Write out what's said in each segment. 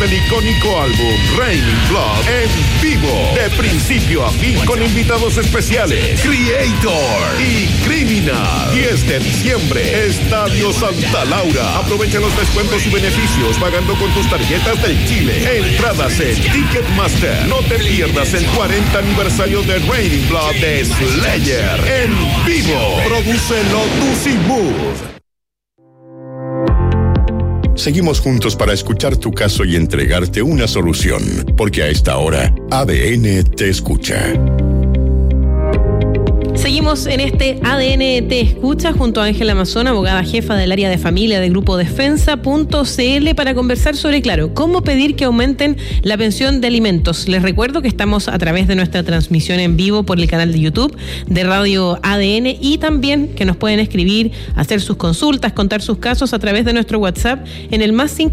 del icónico álbum Raining Blood en vivo, de principio a fin, con invitados especiales, Creator y Criminal. 10 de diciembre, Estadio Santa Laura. Aprovecha los descuentos y beneficios pagando con tus tarjetas del Chile. Entradas en Ticketmaster. No te pierdas el 40 aniversario de Raining Blood de Slayer en vivo. Produce Lotus y Mood. Seguimos juntos para escuchar tu caso y entregarte una solución, porque a esta hora, ADN te escucha. Seguimos en este ADN Te Escucha junto a Ángela Mazón, abogada jefa del área de familia de Grupo Defensa.cl, para conversar sobre, claro, cómo pedir que aumenten la pensión de alimentos. Les recuerdo que estamos a través de nuestra transmisión en vivo por el canal de YouTube de Radio ADN, y también que nos pueden escribir, hacer sus consultas, contar sus casos a través de nuestro WhatsApp en el más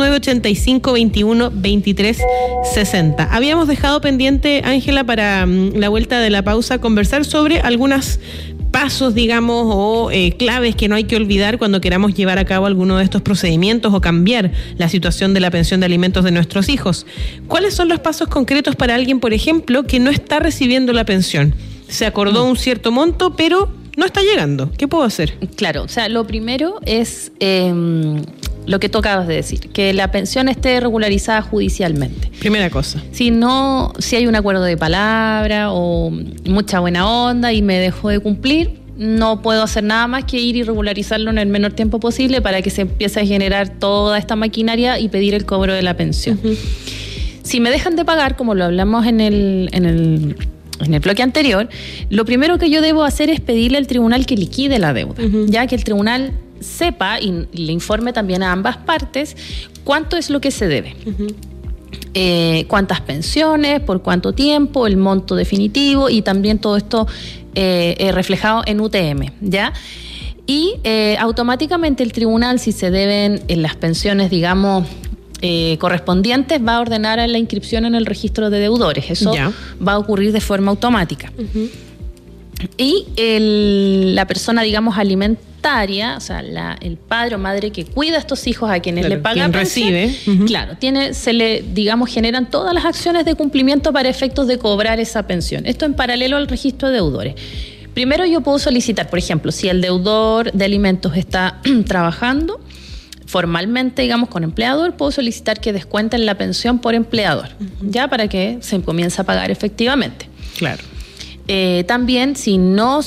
569-8521-2360. Habíamos dejado pendiente, Ángela, para la vuelta de la pausa, conversar sobre algunos pasos, digamos, o claves que no hay que olvidar cuando queramos llevar a cabo alguno de estos procedimientos o cambiar la situación de la pensión de alimentos de nuestros hijos. ¿Cuáles son los pasos concretos para alguien, por ejemplo, que no está recibiendo la pensión? Se acordó un cierto monto, pero no está llegando. ¿Qué puedo hacer? Claro, o sea, lo primero es lo que tú acabas de decir, que la pensión esté regularizada judicialmente. Primera cosa. Si hay un acuerdo de palabra o mucha buena onda y me dejó de cumplir, no puedo hacer nada más que ir y regularizarlo en el menor tiempo posible para que se empiece a generar toda esta maquinaria y pedir el cobro de la pensión. Uh-huh. Si me dejan de pagar, como lo hablamos en el bloque anterior, lo primero que yo debo hacer es pedirle al tribunal que liquide la deuda, uh-huh, ya que el tribunal sepa y le informe también a ambas partes cuánto es lo que se debe. Uh-huh. Cuántas pensiones, por cuánto tiempo, el monto definitivo, y también todo esto reflejado en UTM, ¿ya? Y automáticamente el tribunal, si se deben en las pensiones, digamos, correspondientes, va a ordenar la inscripción en el registro de deudores. Eso ya va a ocurrir de forma automática. Uh-huh. Y la persona, digamos, alimentaria, o sea, el padre o madre que cuida a estos hijos a quienes le paga pensión, recibe, uh-huh, claro, generan todas las acciones de cumplimiento para efectos de cobrar esa pensión. Esto en paralelo al registro de deudores. Primero yo puedo solicitar, por ejemplo, si el deudor de alimentos está trabajando formalmente, digamos, con empleador, puedo solicitar que descuenten la pensión por empleador, uh-huh, ya para que se comience a pagar efectivamente. Claro. También, si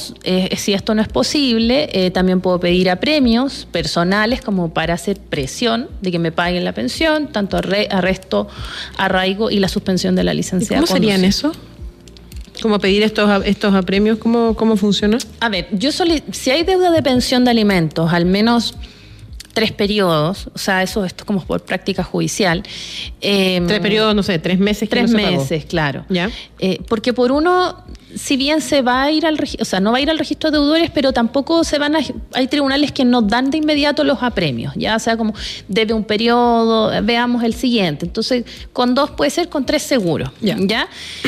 esto no es posible, también puedo pedir apremios personales como para hacer presión de que me paguen la pensión, tanto arresto, arraigo y la suspensión de la licencia. ¿Cómo serían eso? ¿Cómo pedir estos apremios? ¿Cómo funciona? A ver, si hay deuda de pensión de alimentos, al menos 3 periodos, o sea, esto es como por práctica judicial. 3 periodos, no sé, 3 meses que 3 no se pagó. meses, claro. ¿Ya? Porque por uno, si bien se va a ir no va a ir al registro de deudores, pero tampoco hay tribunales que no dan de inmediato los apremios, ya, o sea, como debe un periodo, veamos el siguiente. Entonces, con 2 puede ser, con 3 seguro, ¿ya?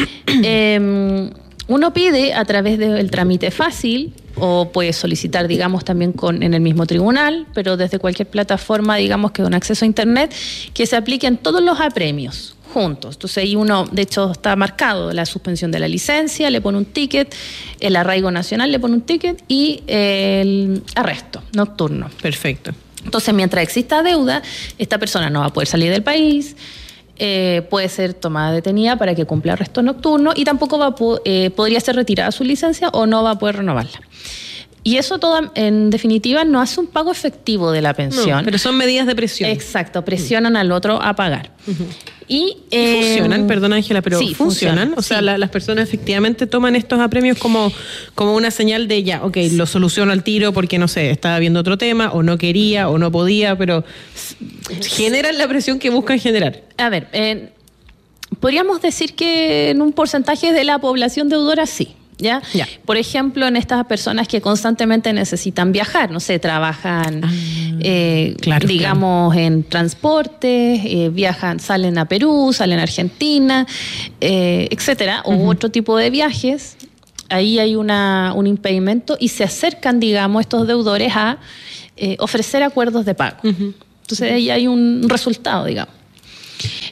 Uno pide a través del trámite fácil, o puede solicitar, digamos, también en el mismo tribunal, pero desde cualquier plataforma, digamos, que con acceso a internet, que se apliquen todos los apremios juntos. Entonces ahí uno, de hecho, está marcado la suspensión de la licencia, le pone un ticket, el arraigo nacional le pone un ticket y el arresto nocturno. Perfecto. Entonces, mientras exista deuda, esta persona no va a poder salir del país, puede ser tomada detenida para que cumpla arresto nocturno, y tampoco podría ser retirada su licencia o no va a poder renovarla. Y eso en definitiva no hace un pago efectivo de la pensión. No, pero son medidas de presión. Exacto, presionan al otro a pagar. Uh-huh. Y funcionan, perdón, Ángela, pero sí, funcionan. O sea, sí, las personas efectivamente toman estos apremios como una señal de ya, ok, lo soluciono al tiro porque, no sé, estaba viendo otro tema, o no quería, o no podía, pero generan la presión que buscan generar. A ver, podríamos decir que en un porcentaje de la población deudora sí. ¿Ya? Por ejemplo, en estas personas que constantemente necesitan viajar, no sé, trabajan, digamos, en transporte, viajan, salen a Perú, salen a Argentina, etcétera, o otro tipo de viajes, ahí hay un impedimento y se acercan, digamos, estos deudores a ofrecer acuerdos de pago. Entonces ahí hay un resultado, digamos.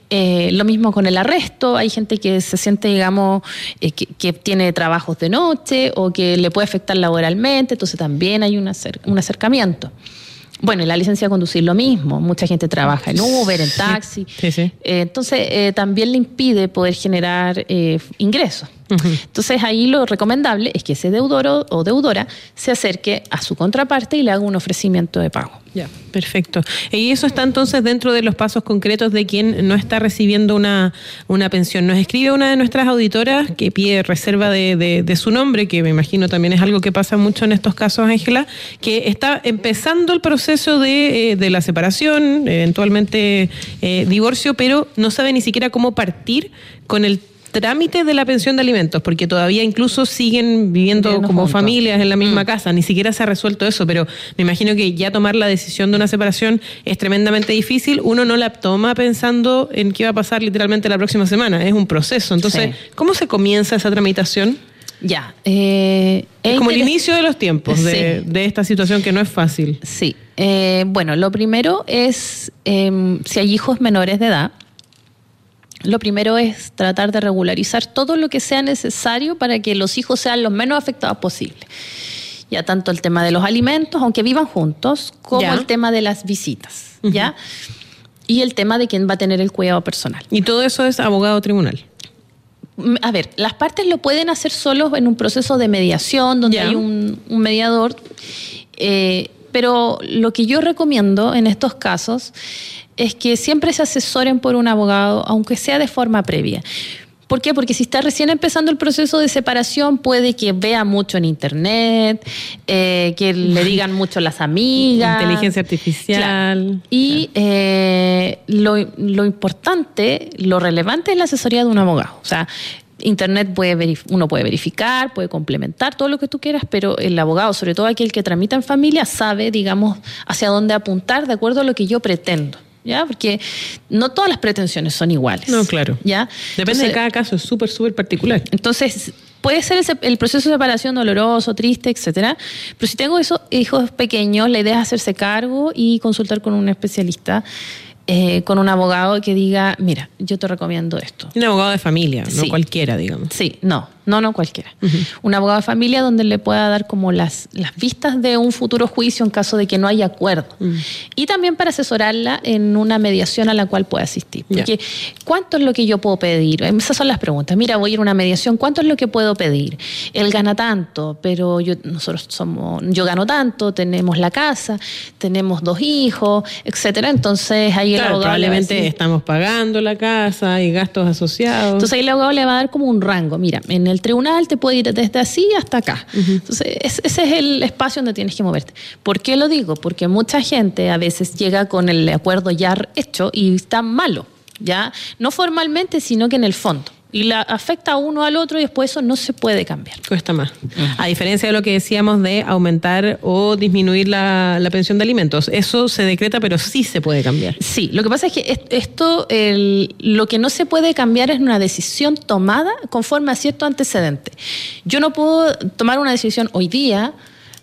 Lo mismo con el arresto. Hay gente que se siente, digamos, que tiene trabajos de noche o que le puede afectar laboralmente, entonces también hay un acercamiento. Bueno, y la licencia de conducir lo mismo. Mucha gente trabaja en Uber, en taxi. Sí. Entonces, también le impide poder generar ingresos. Uh-huh. Entonces, ahí lo recomendable es que ese deudor o deudora se acerque a su contraparte y le haga un ofrecimiento de pago. Ya, perfecto. Y eso está entonces dentro de los pasos concretos de quien no está recibiendo una pensión. Nos escribe una de nuestras auditoras que pide reserva de su nombre, que me imagino también es algo que pasa mucho en estos casos, Ángela, que está empezando el proceso de la separación, eventualmente divorcio, pero no sabe ni siquiera cómo partir con el trámite de la pensión de alimentos, porque todavía incluso siguen viviendo como juntos, familias en la misma casa, ni siquiera se ha resuelto eso, pero me imagino que ya tomar la decisión de una separación es tremendamente difícil. Uno no la toma pensando en qué va a pasar literalmente la próxima semana, es un proceso. Entonces, ¿cómo se comienza esa tramitación? Ya. Es como el inicio de los tiempos de esta situación que no es fácil. Sí. Bueno, lo primero es, si hay hijos menores de edad, lo primero es tratar de regularizar todo lo que sea necesario para que los hijos sean los menos afectados posible. Ya tanto el tema de los alimentos, aunque vivan juntos, como el tema de las visitas, uh-huh. ¿Ya? Y el tema de quién va a tener el cuidado personal. ¿Y todo eso es abogado tribunal? A ver, las partes lo pueden hacer solos en un proceso de mediación, donde hay un mediador, pero lo que yo recomiendo en estos casos es que siempre se asesoren por un abogado, aunque sea de forma previa. ¿Por qué? Porque si está recién empezando el proceso de separación, puede que vea mucho en internet, que le digan mucho las amigas. Inteligencia artificial. Claro. Y lo importante, lo relevante es la asesoría de un abogado. O sea, internet uno puede verificar, puede complementar todo lo que tú quieras, pero el abogado, sobre todo aquel que tramita en familia, sabe, digamos, hacia dónde apuntar de acuerdo a lo que yo pretendo. ¿Ya? Porque no todas las pretensiones son iguales. No, claro. ¿Ya? Depende de cada caso, es súper particular. Entonces, puede ser el proceso de separación doloroso, triste, etcétera, pero si tengo esos hijos pequeños, la idea es hacerse cargo y consultar con un especialista, con un abogado que diga, mira, yo te recomiendo esto. Un abogado de familia, no cualquiera, digamos. Sí, no cualquiera. Uh-huh. Un abogado de familia donde le pueda dar como las vistas de un futuro juicio en caso de que no haya acuerdo. Uh-huh. Y también para asesorarla en una mediación a la cual pueda asistir. Porque, ¿cuánto es lo que yo puedo pedir? Esas son las preguntas. Mira, voy a ir a una mediación, ¿cuánto es lo que puedo pedir? Él gana tanto, pero yo gano tanto, tenemos la casa, tenemos 2 hijos, etcétera. Entonces, ahí el abogado probablemente estamos pagando la casa, hay gastos asociados. Entonces, ahí el abogado le va a dar como un rango. Mira, en el tribunal te puede ir desde así hasta acá. Uh-huh. Entonces, ese es el espacio donde tienes que moverte. ¿Por qué lo digo? Porque mucha gente a veces llega con el acuerdo ya hecho y está malo, ¿ya? No formalmente, sino que en el fondo. Y la afecta a uno al otro y después eso no se puede cambiar. Cuesta más. A diferencia de lo que decíamos de aumentar o disminuir la pensión de alimentos. Eso se decreta, pero sí se puede cambiar. Sí, lo que pasa es que esto, lo que no se puede cambiar es una decisión tomada conforme a cierto antecedente. Yo no puedo tomar una decisión hoy día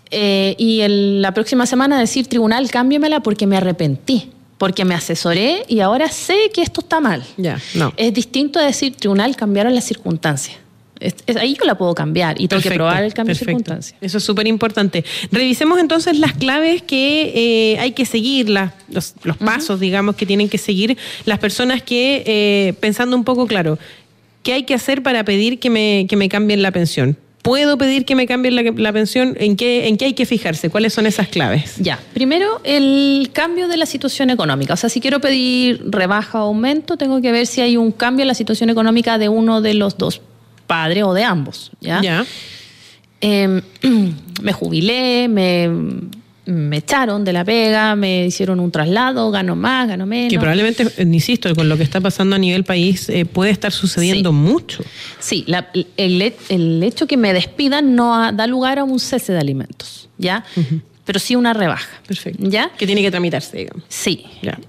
y la próxima semana decir, tribunal, cámbiamela porque me arrepentí. Porque me asesoré y ahora sé que esto está mal. No. Es distinto a decir, tribunal, cambiaron las circunstancias. Ahí yo la puedo cambiar y tengo que probar el cambio de circunstancias. Eso es súper importante. Revisemos entonces las claves que hay que seguir, los pasos, digamos, que tienen que seguir las personas que, pensando un poco, claro, ¿qué hay que hacer para pedir que me cambien la pensión? ¿Puedo pedir que me cambien la pensión? ¿En qué hay que fijarse? ¿Cuáles son esas claves? Ya, primero el cambio de la situación económica. O sea, si quiero pedir rebaja o aumento, tengo que ver si hay un cambio en la situación económica de uno de los dos padres o de ambos. ¿Ya? Me jubilé, me echaron de la pega, me hicieron un traslado, gano más, gano menos. Que probablemente, insisto, con lo que está pasando a nivel país puede estar sucediendo mucho. Sí, el hecho que me despidan no da lugar a un cese de alimentos, ¿ya? Uh-huh. Pero sí una rebaja. Perfecto. ¿Ya? Que tiene que tramitarse, digamos. Sí.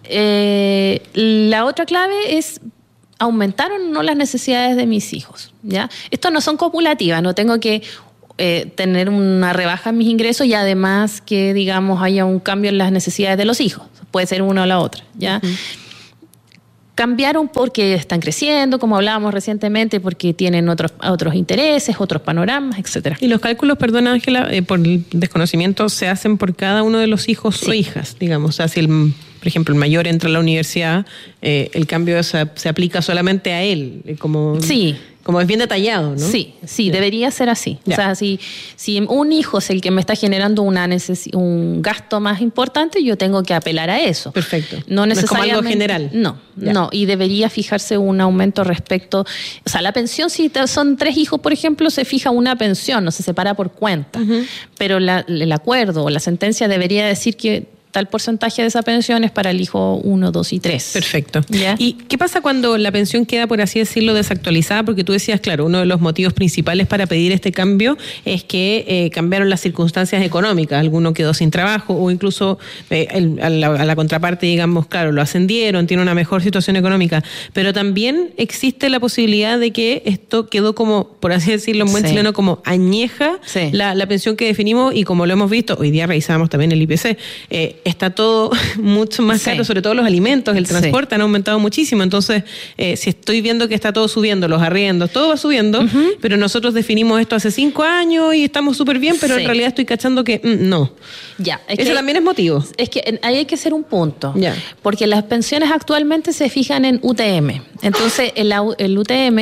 La otra clave es, ¿aumentaron o no las necesidades de mis hijos? ¿Ya? Esto no son copulativas, no tengo que tener una rebaja en mis ingresos y además que, digamos, haya un cambio en las necesidades de los hijos. Puede ser una o la otra, ¿ya? Uh-huh. Cambiaron porque están creciendo, como hablábamos recientemente, porque tienen otros intereses, otros panoramas, etcétera. Y los cálculos, perdona Ángela, por el desconocimiento, se hacen por cada uno de los hijos o hijas, digamos. O sea, si por ejemplo, el mayor entra a la universidad, el cambio se aplica solamente a él, como es bien detallado, ¿no? Sí, debería ser así. Ya. O sea, si un hijo es el que me está generando un gasto más importante, yo tengo que apelar a eso. Perfecto. No necesariamente. Es como algo general. No. Y debería fijarse un aumento respecto. O sea, la pensión, si son 3 hijos, por ejemplo, se fija una pensión, no se separa por cuenta. Uh-huh. Pero el acuerdo o la sentencia debería decir que tal porcentaje de esa pensión es para el hijo 1, 2 y 3. Perfecto. ¿Ya? ¿Y qué pasa cuando la pensión queda, por así decirlo, desactualizada? Porque tú decías, claro, uno de los motivos principales para pedir este cambio es que cambiaron las circunstancias económicas. Alguno quedó sin trabajo o incluso a la contraparte, digamos, claro, lo ascendieron, tiene una mejor situación económica. Pero también existe la posibilidad de que esto quedó como, por así decirlo en buen chileno, como añeja la pensión que definimos, y como lo hemos visto, hoy día revisábamos también el IPC, está todo mucho más caro, sobre todo los alimentos, el transporte han aumentado muchísimo. Entonces, si estoy viendo que está todo subiendo, los arriendos, todo va subiendo, pero nosotros definimos esto hace 5 años y estamos súper bien, pero en realidad estoy cachando que no. Ya, eso también es motivo. Es que ahí hay que hacer un punto, porque las pensiones actualmente se fijan en UTM. Entonces, la UTM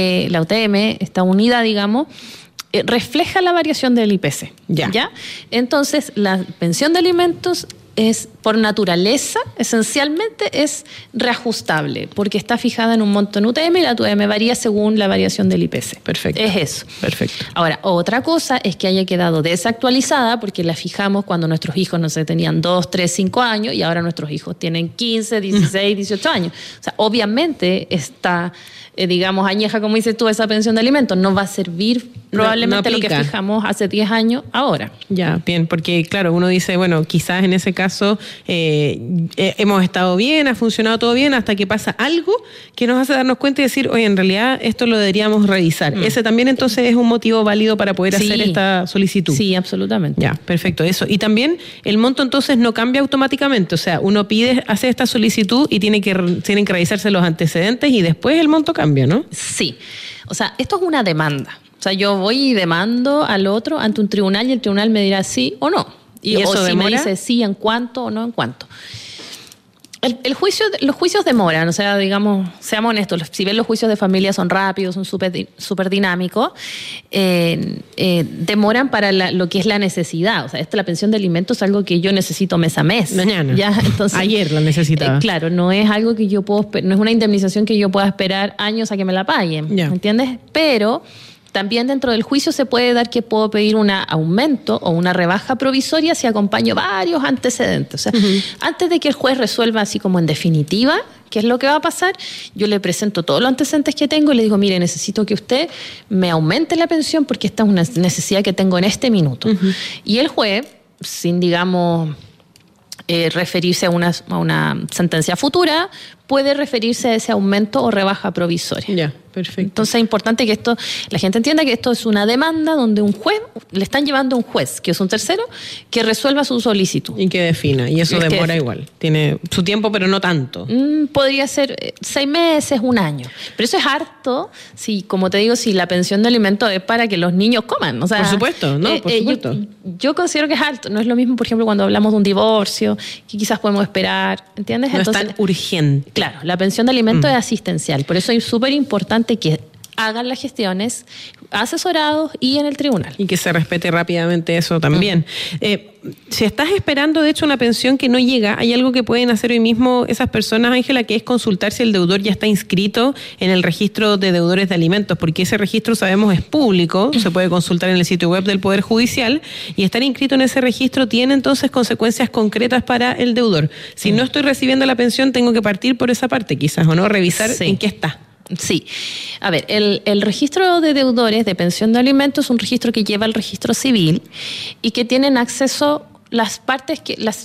esta unidad, digamos, refleja la variación del IPC. ¿Ya? Entonces, la pensión de alimentos es, por naturaleza, esencialmente es reajustable, porque está fijada en un monto en UTM y la UTM varía según la variación del IPC. Perfecto. Es eso. Perfecto. Ahora, otra cosa es que haya quedado desactualizada porque la fijamos cuando nuestros hijos, no sé, tenían 2, 3, 5 años y ahora nuestros hijos tienen 15, 16, 18 años. O sea, obviamente está, digamos, añeja, como dices tú, esa pensión de alimentos. No va a servir probablemente lo que fijamos hace 10 años ahora. Ya, bien, porque claro, uno dice, bueno, quizás en ese caso hemos estado bien, ha funcionado todo bien, hasta que pasa algo que nos hace darnos cuenta y decir, oye, en realidad esto lo deberíamos revisar. Ese también entonces es un motivo válido para poder hacer esta solicitud. Sí, absolutamente. Ya, perfecto, eso. Y también el monto entonces no cambia automáticamente, o sea, uno hace esta solicitud y tienen que revisarse los antecedentes y después el monto cambia, ¿no? Sí, o sea, esto es una demanda. O sea, yo voy y demando al otro ante un tribunal y el tribunal me dirá sí o no. ¿Y eso o si demora? Me dice sí en cuánto o no en cuánto. Los juicios demoran, o sea, digamos, seamos honestos, si bien los juicios de familia son rápidos, son súper dinámicos, demoran para lo que es la necesidad. O sea, la pensión de alimentos es algo que yo necesito mes a mes. Mañana. ¿Ya? Entonces, ayer la necesitaba. Claro, no es algo que yo no es una indemnización que yo pueda esperar años a que me la paguen. ¿Entiendes? Pero también dentro del juicio se puede dar que puedo pedir un aumento o una rebaja provisoria si acompaño varios antecedentes. O sea, antes de que el juez resuelva así como en definitiva qué es lo que va a pasar, yo le presento todos los antecedentes que tengo y le digo, mire, necesito que usted me aumente la pensión porque esta es una necesidad que tengo en este minuto. Y el juez, sin, digamos, referirse a una sentencia futura, puede referirse a ese aumento o rebaja provisoria. Ya, perfecto. Entonces es importante que la gente entienda que esto es una demanda donde un juez, le están llevando a un juez, que es un tercero, que resuelva su solicitud. Y que defina, y eso demora igual. Tiene su tiempo, pero no tanto. Podría ser 6 meses, 1 año. Pero eso es harto, si, como te digo, si la pensión de alimentos es para que los niños coman. O sea, por supuesto, ¿no? Por supuesto. Yo considero que es alto. No es lo mismo, por ejemplo, cuando hablamos de un divorcio, que quizás podemos esperar, ¿entiendes? No entonces, es tan urgente. Claro, la pensión de alimentos es asistencial. Por eso es súper importante que hagan las gestiones asesorados y en el tribunal. Y que se respete rápidamente eso también. Si estás esperando, de hecho, una pensión que no llega, hay algo que pueden hacer hoy mismo esas personas, Ángela, que es consultar si el deudor ya está inscrito en el registro de deudores de alimentos, porque ese registro, sabemos, es público, se puede consultar en el sitio web del Poder Judicial, y estar inscrito en ese registro tiene entonces consecuencias concretas para el deudor. Si no estoy recibiendo la pensión, tengo que partir por esa parte, quizás, o no, revisar en qué está. Sí. A ver, el registro de deudores de pensión de alimentos es un registro que lleva el registro civil y que tienen acceso las partes,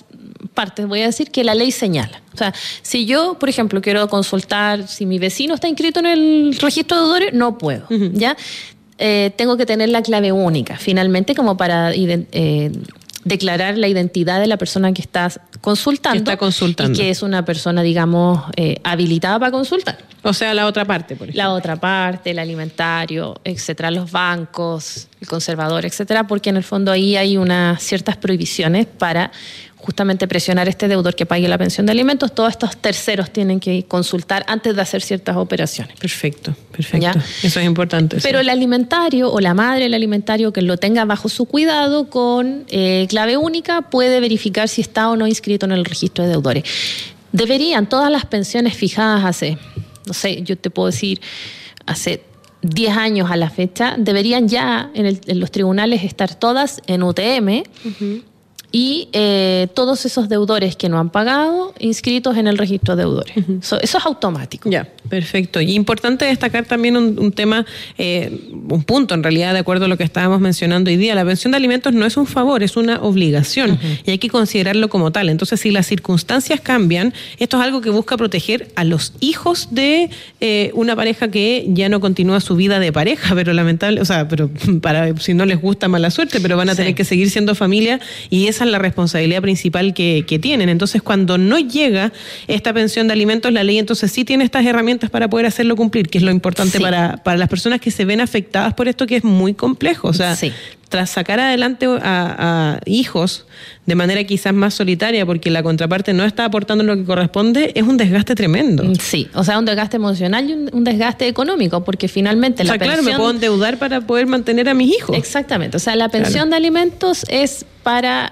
voy a decir, que la ley señala. O sea, si yo, por ejemplo, quiero consultar si mi vecino está inscrito en el registro de deudores, no puedo, ¿ya? Tengo que tener la clave única, finalmente, como para declarar la identidad de la persona que estás consultando. Que está consultando. Y que es una persona, digamos, habilitada para consultar. O sea, la otra parte, por ejemplo. La otra parte, el alimentario, etcétera, los bancos, el conservador, etcétera, porque en el fondo ahí hay unas ciertas prohibiciones para justamente presionar a este deudor que pague la pensión de alimentos. Todos estos terceros tienen que consultar antes de hacer ciertas operaciones. Perfecto, perfecto. ¿Ya? Eso es importante. Pero sí. el alimentario o la madre del alimentario que lo tenga bajo su cuidado con clave única puede verificar si está o no inscrito en el registro de deudores. Deberían todas las pensiones fijadas hace, no sé, yo te puedo decir, hace 10 años a la fecha, deberían ya en los tribunales estar todas en UTM. Uh-huh. Y todos esos deudores que no han pagado inscritos en el registro de deudores. Uh-huh. Eso es automático. Ya, perfecto. Y importante destacar también un tema, un punto en realidad, de acuerdo a lo que estábamos mencionando hoy día. La pensión de alimentos no es un favor, es una obligación. Uh-huh. Y hay que considerarlo como tal. Entonces, si las circunstancias cambian, esto es algo que busca proteger a los hijos de una pareja que ya no continúa su vida de pareja, pero lamentable, o sea, pero para si no les gusta, mala suerte, pero van a tener que seguir siendo familia, y esa es la responsabilidad principal que tienen. Entonces, cuando no llega esta pensión de alimentos, la ley entonces sí tiene estas herramientas para poder hacerlo cumplir, que es lo importante para las personas que se ven afectadas por esto, que es muy complejo. O sea, tras sacar adelante a hijos de manera quizás más solitaria, porque la contraparte no está aportando lo que corresponde, es un desgaste tremendo. Sí, o sea, un desgaste emocional y un desgaste económico, porque finalmente la pensión... Claro, me puedo endeudar para poder mantener a mis hijos. Exactamente, o sea, la pensión de alimentos es para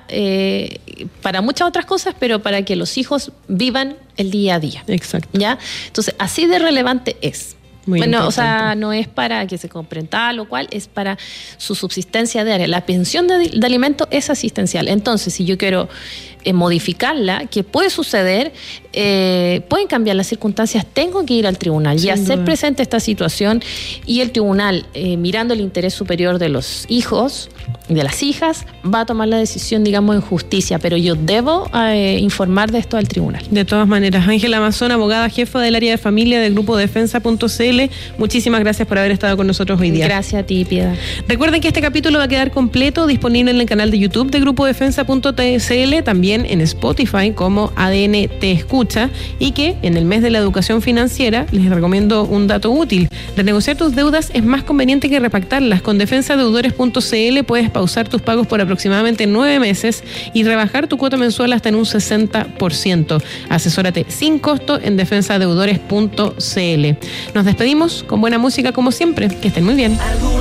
muchas otras cosas, pero para que los hijos vivan el día a día. Exacto. ¿Ya? Entonces, así de relevante es. Muy bueno, importante. O sea, no es para que se compren tal o cual, es para su subsistencia diaria. La pensión de alimentos es asistencial. Entonces, si yo quiero modificarla, que puede suceder, pueden cambiar las circunstancias, tengo que ir al tribunal y hacer presente esta situación, y el tribunal, mirando el interés superior de los hijos y de las hijas, va a tomar la decisión, digamos, en justicia, pero yo debo informar de esto al tribunal. De todas maneras, Ángela Mazón, abogada jefa del área de familia del Grupo Defensa.cl, muchísimas gracias por haber estado con nosotros hoy día. Gracias a ti, Piedad. Recuerden que este capítulo va a quedar completo, disponible en el canal de YouTube de Grupo Defensa.cl, también en Spotify como ADN Te Escucha, y que en el mes de la educación financiera les recomiendo un dato útil. Renegociar tus deudas es más conveniente que repactarlas. Con defensadeudores.cl puedes pausar tus pagos por aproximadamente 9 meses y rebajar tu cuota mensual hasta en un 60%. Asesórate sin costo en defensadeudores.cl. Nos despedimos con buena música como siempre. Que estén muy bien.